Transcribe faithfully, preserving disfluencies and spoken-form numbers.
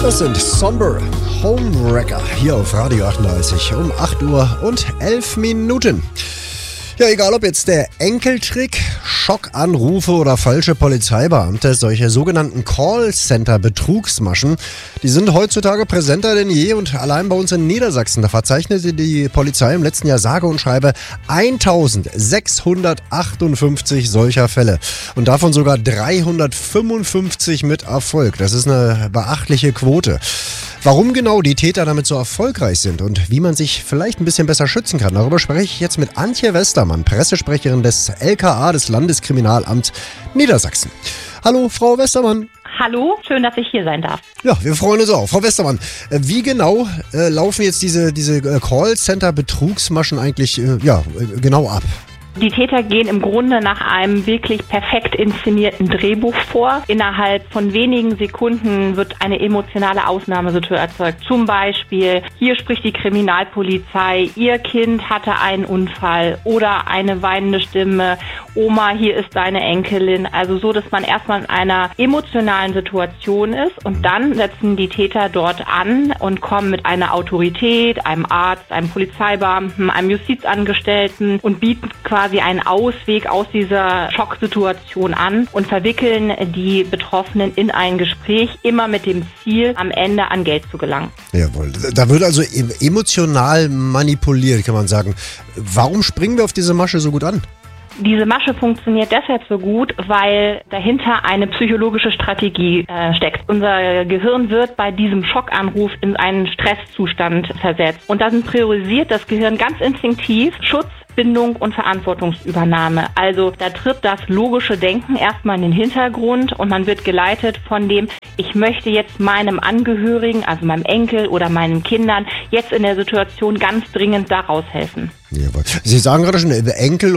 Das sind Somber Homewrecker hier auf Radio achtundneunzig um acht Uhr und elf Minuten. Ja, egal ob jetzt der Enkeltrick, Schockanrufe oder falsche Polizeibeamte, solche sogenannten Callcenter-Betrugsmaschen, die sind heutzutage präsenter denn je und allein bei uns in Niedersachsen, da verzeichnete die Polizei im letzten Jahr sage und schreibe eintausendsechshundertachtundfünfzig solcher Fälle und davon sogar dreihundertfünfundfünfzig mit Erfolg. Das ist eine beachtliche Quote. Warum genau die Täter damit so erfolgreich sind und wie man sich vielleicht ein bisschen besser schützen kann, darüber spreche ich jetzt mit Antje Westermann, Pressesprecherin des L K A, des Landeskriminalamts Niedersachsen. Hallo, Frau Westermann. Hallo, schön, dass ich hier sein darf. Ja, wir freuen uns auch. Frau Westermann, wie genau äh, laufen jetzt diese, diese äh, Callcenter-Betrugsmaschen eigentlich äh, ja, äh, genau ab? Die Täter gehen im Grunde nach einem wirklich perfekt inszenierten Drehbuch vor. Innerhalb von wenigen Sekunden wird eine emotionale Ausnahmesituation erzeugt. Zum Beispiel, hier spricht die Kriminalpolizei, Ihr Kind hatte einen Unfall oder eine weinende Stimme, Oma, hier ist deine Enkelin. Also so, dass man erstmal in einer emotionalen Situation ist und dann setzen die Täter dort an und kommen mit einer Autorität, einem Arzt, einem Polizeibeamten, einem Justizangestellten und bieten quasi quasi einen Ausweg aus dieser Schocksituation an und verwickeln die Betroffenen in ein Gespräch, immer mit dem Ziel, am Ende an Geld zu gelangen. Jawohl. Da wird also emotional manipuliert, kann man sagen. Warum springen wir auf diese Masche so gut an? Diese Masche funktioniert deshalb so gut, weil dahinter eine psychologische Strategie äh, steckt. Unser Gehirn wird bei diesem Schockanruf in einen Stresszustand versetzt. Und dann priorisiert das Gehirn ganz instinktiv Schutz, Bindung und Verantwortungsübernahme. Also da tritt das logische Denken erstmal in den Hintergrund und man wird geleitet von dem, ich möchte jetzt meinem Angehörigen, also meinem Enkel oder meinen Kindern, jetzt in der Situation ganz dringend da raushelfen. Jawohl. Sie sagen gerade schon, Enkel